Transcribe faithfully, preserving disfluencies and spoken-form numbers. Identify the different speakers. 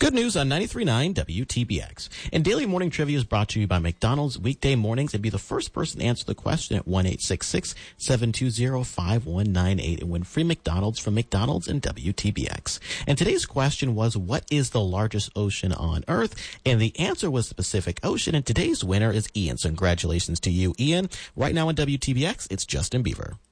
Speaker 1: Good news on ninety-three point nine W T B X. And Daily Morning Trivia is brought to you by McDonald's. Weekday mornings, and be the first person to answer the question at one eight six six, seven two zero, five one nine eight and win free McDonald's from McDonald's and W T B X. And today's question was, what is the largest ocean on Earth? And the answer was the Pacific Ocean. And today's winner is Ian. So congratulations to you, Ian. Right now on W T B X, it's Justin Bieber.